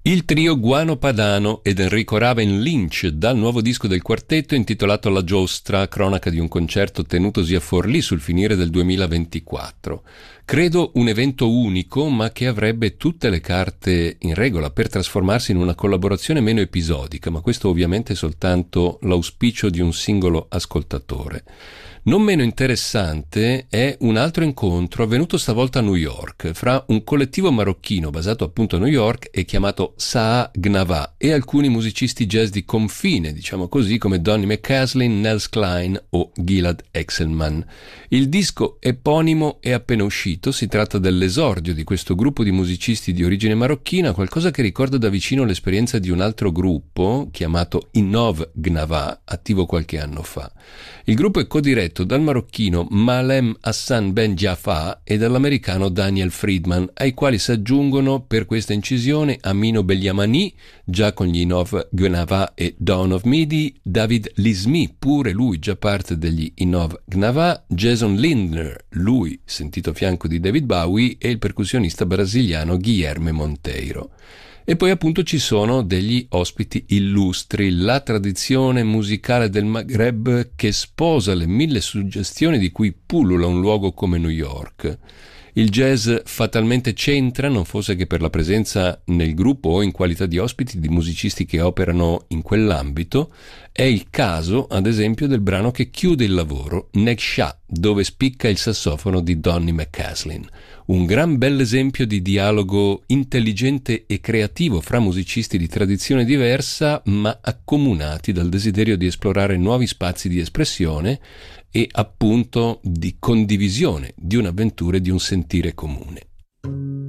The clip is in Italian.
Il trio Guano Padano ed Enrico Raven Lynch dal nuovo disco del quartetto intitolato La Giostra, cronaca di un concerto tenutosi a Forlì sul finire del 2024. Credo un evento unico, ma che avrebbe tutte le carte in regola per trasformarsi in una collaborazione meno episodica, ma questo ovviamente è soltanto l'auspicio di un singolo ascoltatore. Non meno interessante è un altro incontro avvenuto stavolta a New York fra un collettivo marocchino basato appunto a New York e chiamato Saa Gnava e alcuni musicisti jazz di confine, diciamo così, come Donny McCaslin, Nels Klein o Gilad Exelman. Il disco eponimo è appena uscito, si tratta dell'esordio di questo gruppo di musicisti di origine marocchina, qualcosa che ricorda da vicino l'esperienza di un altro gruppo chiamato Innov Gnava, attivo qualche anno fa. Il gruppo è codiretto dal marocchino Malem Hassan Ben Jaffa e dall'americano Daniel Friedman, ai quali si aggiungono per questa incisione Amino Beliamani, già con gli Innov Gnava e Dawn of Midi, David Lismi, pure lui già parte degli Innov Gnava, Jason Lindner, lui sentito a fianco di David Bowie, e il percussionista brasiliano Guilherme Monteiro. E poi appunto ci sono degli ospiti illustri, la tradizione musicale del Maghreb che sposa le 1000 suggestioni di cui pullula un luogo come New York. Il jazz fatalmente c'entra, non fosse che per la presenza nel gruppo o in qualità di ospiti di musicisti che operano in quell'ambito. È il caso, ad esempio, del brano che chiude il lavoro, Neksha, dove spicca il sassofono di Donny McCaslin. Un gran bell'esempio di dialogo intelligente e creativo fra musicisti di tradizione diversa, ma accomunati dal desiderio di esplorare nuovi spazi di espressione e appunto di condivisione di un'avventura e di un sentire comune.